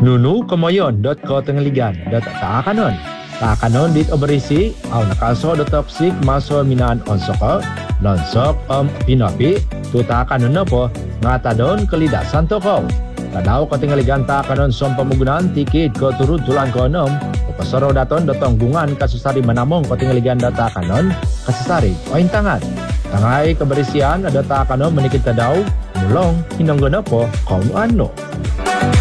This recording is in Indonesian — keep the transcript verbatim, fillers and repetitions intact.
Nunu kemoyon dot ko tengeligan dot taakanon. Taakanon dit oberisi au nakaso dot toksik maso minaan onsoko nonsok om pinapi tu taakanon na po ngatadon kelidasan toko. Tadaw ko tengeligan taakanon som pemugunan tikit ko turun tulang ko nom pasoro daton dotong gungan kasusari menamong ko tengeligan data kanon kasusari oin tangan. Tangai keberisian ada taakanon menikit tadaw mulong hinonggono po kong ano.